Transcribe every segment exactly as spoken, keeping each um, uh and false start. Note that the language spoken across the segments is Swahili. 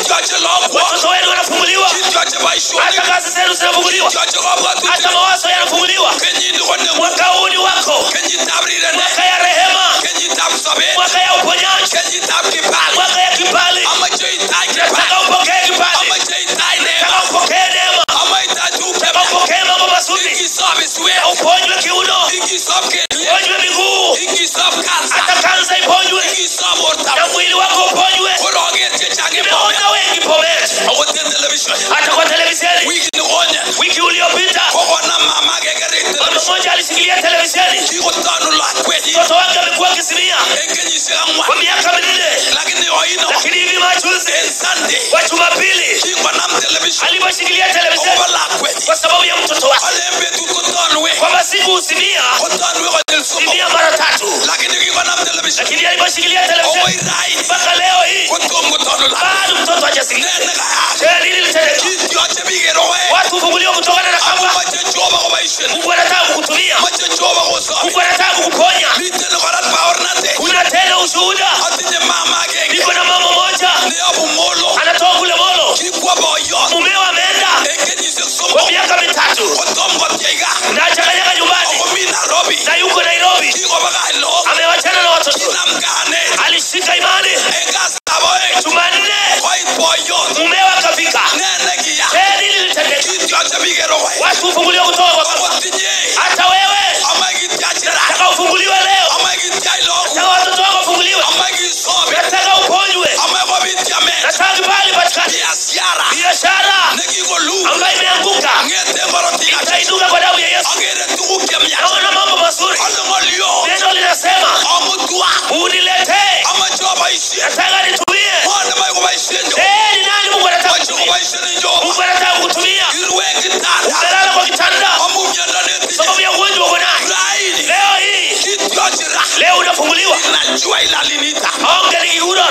Watoto wenu wanafunguliwa. Hata kazi zenu zinafunguliwa. Hata mawazo yanafunguliwa. Mwaka huu ni wako. Mwaka ya rehema. Mwaka ya uponyaji. Mwaka ya kibali. Nataka upokee kibali. Nataka upokee neema. Nataka upokee mambo mazuri. Uponywe kiuno. Uponywe miguu. Hata kansa iponywe. Na mwili wako uponywe. Nimeona wengi Bomet. Hata kwa televisheni. Wiki uliopita mama mmoja alishikilia televisheni. Mtoto wake amekuwa akisimia kwa miaka minne. Lakini hivi majuzi kwa Jumapili aliposhikilia televisheni kwa sababu ya mtoto wake, kwa siku usimia simia mara tatu. Lakini aliposhikilia televisheni mpaka leo hii bado mtoto hajasikia. Nini litendeka? Watu hufunguliwa kutokana na kamba. Mungu anataka kukutumia. Mungu anataka kukuponya. Kuna tena ushuhuda. Niko na mama moja anatoka kule Molo. Mumeo ameenda kwa miaka mitatu na hajakanyaga nyumbani na yuko Nairobi. Amewachana na watoto. Alishika imani. Jumanne mumeo akafika. Nini litendeka? Watu hufunguliwa kutoka kwa kamba. Hata wewe nataka ufunguliwe leo. Nataka watoto wako wafunguliwe. Nataka uponywe. Nataka kibali patikane. Biashara ambayo imeanguka itainuka kwa damu ya Yesu. Naona mambo mazuri. Neno linasema uniletee. Nataka nitumie. Eh, ni nani Mungu anataka kutumia? Mungu anataka kutumia. Umelala kwa kitanda sababu ya ugonjwa uko nayo. Leo hii leo unafunguliwa. Ongea ni kiura.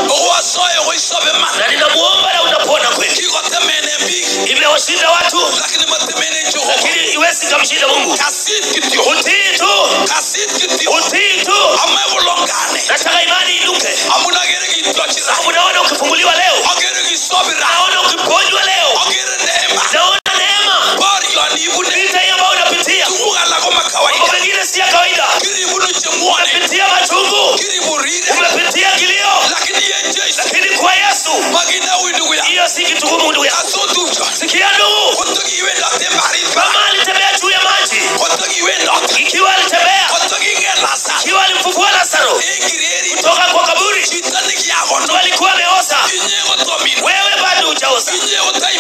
Na ninamuomba na unapona kweli. Imewashinda watu lakini iwezi kumshinda Mungu. Utii tu. Utii tu. Nataka imani inuke. Unaona ukifunguliwa leo. Naona ukiponywa leo. Naona neema. Vita hii ambayo unapitia mambo mengine si ya kawaida. Unapitia machungu. Unapitia kilio. Lakini kwa Yesu hiyo si kitu gumu ndugu yangu. Sikia ndugu. Kama alitembea juu ya maji, ikiwa alitembea, ikiwa alimfufua Lazaro kutoka kwa kaburi, mtu alikuwa ameoza, wewe bado hujaoza.